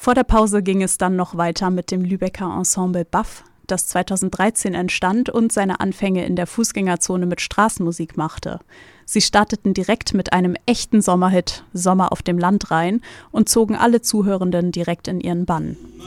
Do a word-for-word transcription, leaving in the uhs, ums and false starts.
Vor der Pause ging es dann noch weiter mit dem Lübecker Ensemble B A F, das zweitausenddreizehn entstand und seine Anfänge in der Fußgängerzone mit Straßenmusik machte. Sie starteten direkt mit einem echten Sommerhit, Sommer auf dem Land rein, und zogen alle Zuhörenden direkt in ihren Bann.